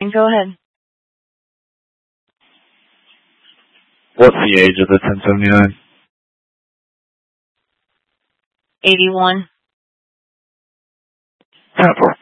Go ahead. What's the age of the 1079? 81. 10-4.